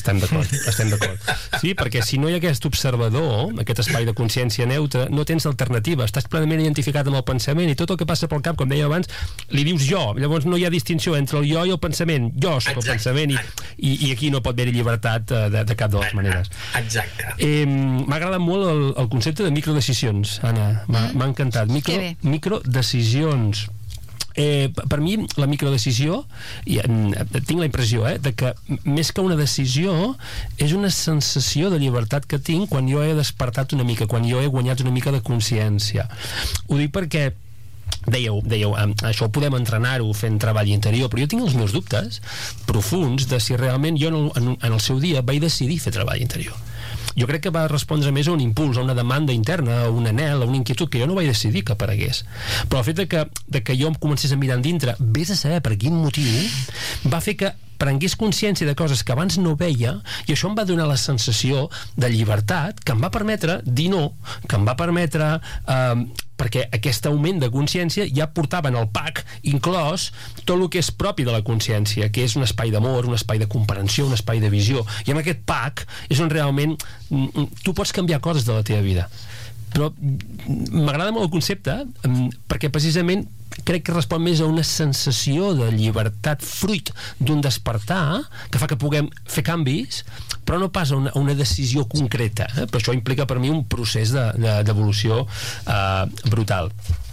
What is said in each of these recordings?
Estem d'acord. Sí, perquè si no hi ha aquest observador, aquest espai de consciència neutre, no tens alternativa, estàs plenament identificat amb el pensament i tot el que passa pel cap, com deia abans, li dius jo, llavors no hi ha distinció entre el jo i el pensament, jo soc el pensament i aquí no pot haver-hi llibertat de cap de les maneres. Exacte. M'ha agradat molt el concepte de microdecisions, Anna, m'ha encantat. Microdecisions. Per mi la microdecisió, tinc la impressió de que més que una decisió és una sensació de llibertat que tinc quan jo he despertat una mica, quan jo he guanyat una mica de consciència. Ho dic perquè dèieu, això ho podem entrenar-ho fent treball interior, però jo tinc els meus dubtes profuns de si realment jo en el seu dia vaig decidir fer treball interior. Jo crec que va respondre més a un impuls, a una demanda interna, a un anhel, a una inquietud que jo no vaig decidir que aparegués. Però el fet de que jo em comencés a mirar dintre, vés a saber per quin motiu, va fer que prengués consciència de coses que abans no veia, i això em va donar la sensació de llibertat que em va permetre dir no, que em va permetre perquè aquest augment de consciència ja portava en el pack inclòs tot el que és propi de la consciència, que és un espai d'amor, un espai de comprensió, un espai de visió, i amb aquest pack és on realment tu pots canviar coses de la teva vida. Però m'agrada molt el concepte perquè precisament crec que respon més a una sensació de llibertat fruit d'un despertar que fa que puguem fer canvis, però no pas a una decisió concreta, però això implica per mi un procés d'evolució brutal.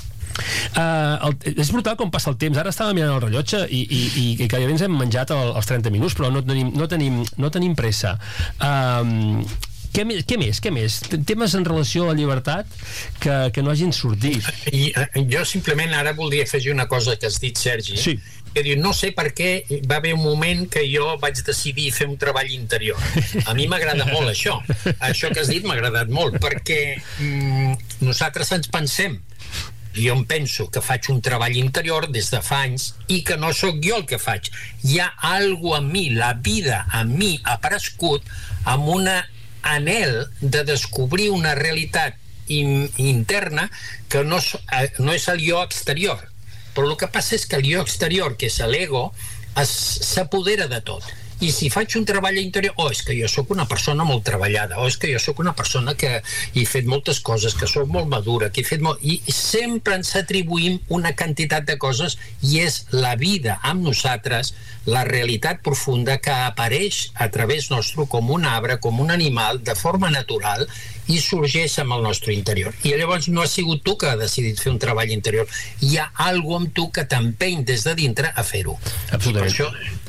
És brutal com passa el temps. Ara estava mirant el rellotge i gairebé ens hem menjat els 30 minuts, però no tenim pressa. Què més? Temes en relació a la llibertat que no hagin sortit? Jo simplement ara voldria afegir una cosa que has dit, Sergi. Sí. Que diu, no sé per què va haver un moment que jo vaig decidir fer un treball interior. A mi m'agrada molt això. Això que has dit m'ha agradat molt, perquè nosaltres ens pensem, jo em penso que faig un treball interior des de fa anys i que no sóc jo el que faig. Hi ha alguna cosa en mi, la vida en mi ha aparegut amb una anhel de descobrir una realitat interna que no és el jo exterior, però el que passa és que el jo exterior, que és l'ego, s'apodera de tot. I si faig un treball interior, és que jo sóc una persona molt treballada, és que jo sóc una persona que he fet moltes coses, que sóc molt madura, que he fet molt... I sempre ens atribuïm una quantitat de coses i és la vida amb nosaltres, la realitat profunda que apareix a través nostre com un arbre, com un animal, de forma natural, i sorgeix amb el nostre interior. I llavors no ha sigut tu que has decidit fer un treball interior. Hi ha alguna cosa amb tu que t'empeny des de dintre a fer-ho. Absolutament. Això...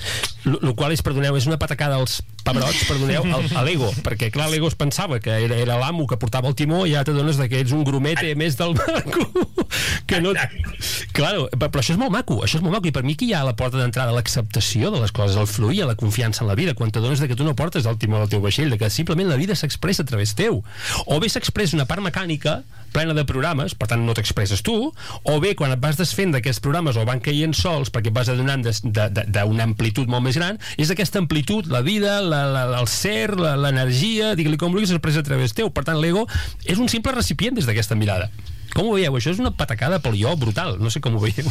El qual és, perdoneu, és una patacada als pebrots, perdoneu, a l'ego, perquè clar, l'ego es pensava que era l'amo que portava el timó i ja t'adones que ets un grumete més del barco que no... Claro, però això és molt maco, i per mi que hi ha a la porta d'entrada l'acceptació de les coses, el fluir, la confiança en la vida, quan t'adones que tu no portes el timó del teu vaixell, que simplement la vida s'expressa a través teu, o bé s'expressa una part mecànica plena de programes, per tant no t'expresses tu, o bé quan et vas desfent d'aquests programes o van caient sols perquè et vas adonant d'una amplitud molt més gran, és aquesta amplitud, la vida, el ser, l'energia, digue-li com vulguis, s'expressa a través teu. Per tant, l'ego és un simple recipient des d'aquesta mirada. Com ho veieu? Això és una patacada pel jo brutal. No sé com ho veieu.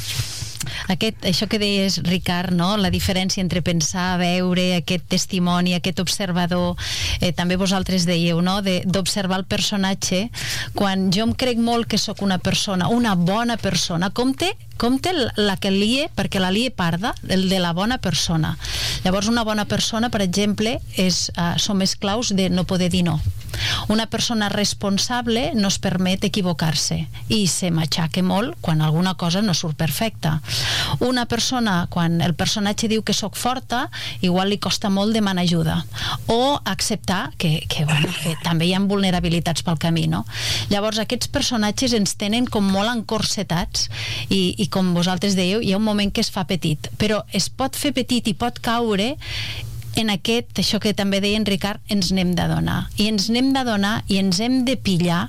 Això que deies, Ricard, no? La diferència entre pensar, veure, aquest testimoni, aquest observador, també vosaltres dèieu, no? D'observar el personatge. Quan jo em crec molt que sóc una persona, una bona persona, compte la que lie, perquè la lie parda, el de la bona persona. Llavors una bona persona, per exemple, som esclaus de no poder dir no. Una persona responsable no es permet equivocar-se i se matxaca molt quan alguna cosa no surt perfecta. Una persona, quan el personatge diu que sóc forta, igual li costa molt demanar ajuda o acceptar que també hi ha vulnerabilitats pel camí, no? Llavors aquests personatges ens tenen com molt encorsetats i com vosaltres dèieu, hi ha un moment que es fa petit, però es pot fer petit i pot caure en això que també deia en Ricard, ens n'hem d'adonar. I ens n'hem d'adonar i ens hem de pillar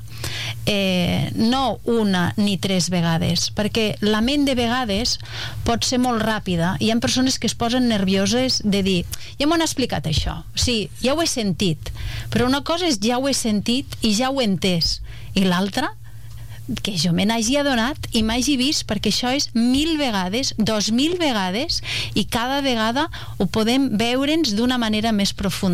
no una ni 3 vegades, perquè la ment de vegades pot ser molt ràpida. Hi ha persones que es posen nervioses de dir, ja m'ho han explicat això, sí, ja ho he sentit, però una cosa és ja ho he sentit i ja ho he entès, i l'altra que jo me n'hagi adonat i m'hagi vist, perquè això és 1000 vegades, 2000 vegades, i cada vegada ho podem veure'ns d'una manera més profunda.